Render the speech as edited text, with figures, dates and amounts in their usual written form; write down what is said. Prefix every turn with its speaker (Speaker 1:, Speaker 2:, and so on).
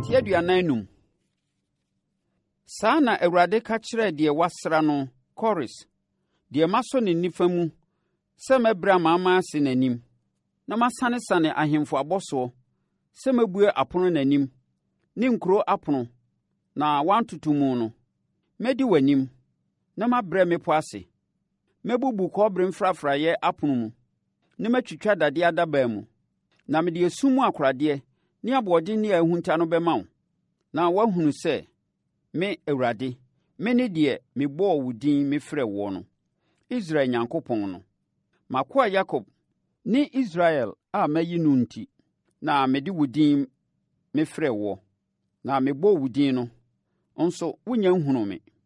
Speaker 1: 45 Saa na Awurade ka kyerɛɛ deɛ wasra no Kores, deɛ masɔ ne nifa mu sɛ mɛbrɛ amaama ase n'anim, na masanesane ahemfo abɔsoɔ sɛ mɛbue apono n'anim ne nkuro apono na wantoto mu no. Mɛdi w'anim, na mabrɛ mmepɔ ase. Mɛbubu kɔbere mfrafraeɛ apono mu, na matwitwa dadeɛ adaban mu, na mede esum mu akoradeɛ ne aboɔden a ahunta no bɛma wo, na woahunu sɛ, me Awurade, me ne deɛ mebɔɔ wo din mefrɛ wo no, Israel Onyankopɔn no. M'akoa Yakob ne Israel a mayi no nti, na mede wo din mefrɛ wo, na mebɔɔ wo din no, nso wonnya nhunuu me.